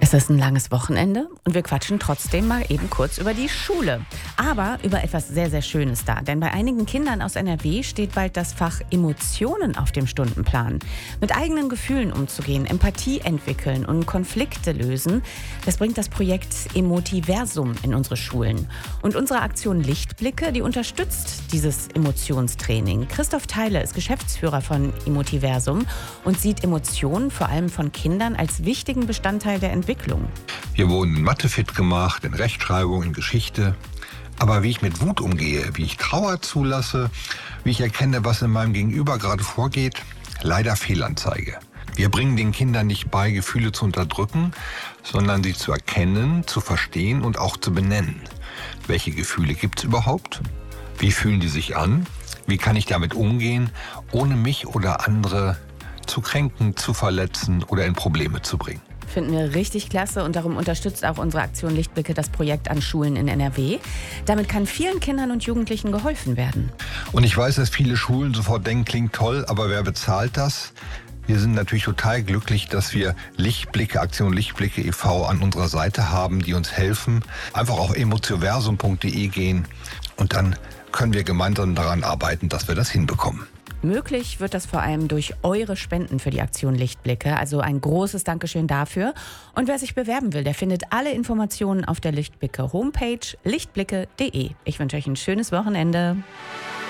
Es ist ein langes Wochenende und wir quatschen trotzdem mal eben kurz über die Schule. Aber über etwas sehr, sehr Schönes da. Denn bei einigen Kindern aus NRW steht bald das Fach Emotionen auf dem Stundenplan. Mit eigenen Gefühlen umzugehen, Empathie entwickeln und Konflikte lösen, das bringt das Projekt Emotiversum in unsere Schulen. Und unsere Aktion Lichtblicke, die unterstützt dieses Emotionstraining. Christoph Theile ist Geschäftsführer von Emotiversum und sieht Emotionen vor allem von Kindern als wichtigen Bestandteil der Entwicklung. Wir wurden in Mathe fit gemacht, in Rechtschreibung, in Geschichte. Aber wie ich mit Wut umgehe, wie ich Trauer zulasse, wie ich erkenne, was in meinem Gegenüber gerade vorgeht, leider Fehlanzeige. Wir bringen den Kindern nicht bei, Gefühle zu unterdrücken, sondern sie zu erkennen, zu verstehen und auch zu benennen. Welche Gefühle gibt es überhaupt? Wie fühlen die sich an? Wie kann ich damit umgehen, ohne mich oder andere zu kränken, zu verletzen oder in Probleme zu bringen? Finden wir richtig klasse und darum unterstützt auch unsere Aktion Lichtblicke das Projekt an Schulen in NRW. Damit kann vielen Kindern und Jugendlichen geholfen werden. Und ich weiß, dass viele Schulen sofort denken, klingt toll, aber wer bezahlt das? Wir sind natürlich total glücklich, dass wir Lichtblicke, Aktion Lichtblicke e.V. an unserer Seite haben, die uns helfen. Einfach auf emotioversum.de gehen und dann können wir gemeinsam daran arbeiten, dass wir das hinbekommen. Möglich wird das vor allem durch eure Spenden für die Aktion Lichtblicke. Also ein großes Dankeschön dafür. Und wer sich bewerben will, der findet alle Informationen auf der Lichtblicke Homepage lichtblicke.de. Ich wünsche euch ein schönes Wochenende.